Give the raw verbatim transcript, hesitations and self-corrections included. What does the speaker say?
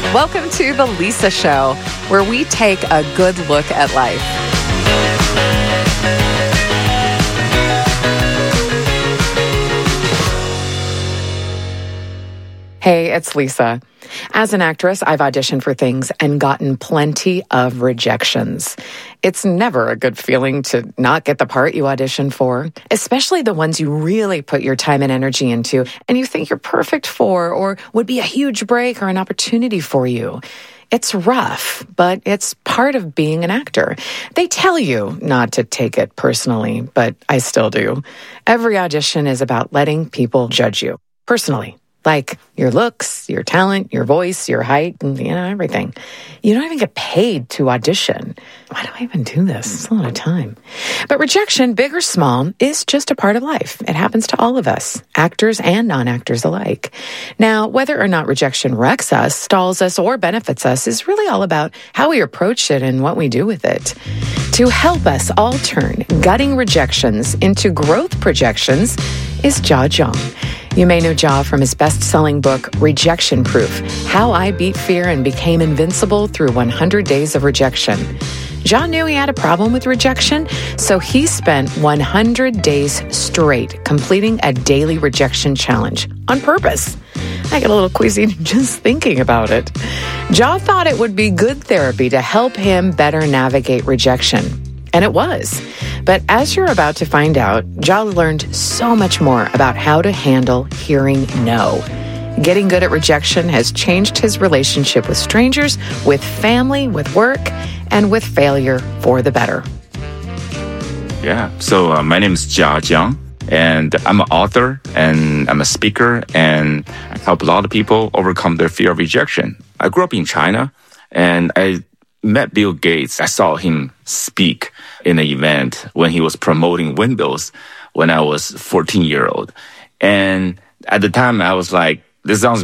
Welcome to The Lisa Show, where we take a good look at life. Hey, it's Lisa. As an actress, I've auditioned for things and gotten plenty of rejections. It's never a good feeling to not get the part you auditioned for, especially the ones you really put your time and energy into and you think you're perfect for or would be a huge break or an opportunity for you. It's rough, but it's part of being an actor. They tell you not to take it personally, but I still do. Every audition is about letting people judge you personally. Like your looks, your talent, your voice, your height, and you know, everything. You don't even get paid to audition. Why do I even do this? It's a lot of time. But rejection, big or small, is just a part of life. It happens to all of us, actors and non-actors alike. Now, whether or not rejection wrecks us, stalls us, or benefits us is really all about how we approach it and what we do with it. To help us all turn gutting rejections into growth projections is Jia Jiang. You may know Jia from his best-selling book, Rejection Proof, How I Beat Fear and Became Invincible Through one hundred Days of Rejection. Jia knew he had a problem with rejection, so he spent one hundred days straight completing a daily rejection challenge on purpose. I get a little queasy just thinking about it. Jia thought it would be good therapy to help him better navigate rejection. And it was. But as you're about to find out, Jia learned so much more about how to handle hearing no. Getting good at rejection has changed his relationship with strangers, with family, with work, and with failure for the better. Yeah, so uh, my name is Jia Jiang, and I'm an author, and I'm a speaker, and I help a lot of people overcome their fear of rejection. I grew up in China, and I met Bill Gates. I saw him speak in an event when he was promoting Windows when I was fourteen year old. And at the time I was like, this sounds